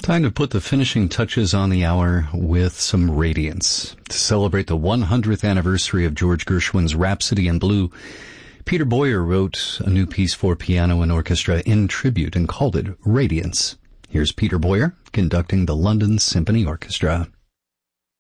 Time to put the finishing touches on the hour with some Radiance. To celebrate the 100th anniversary of George Gershwin's Rhapsody in Blue, Peter Boyer wrote a new piece for piano and orchestra in tribute and called it Radiance. Here's Peter Boyer conducting the London Symphony Orchestra.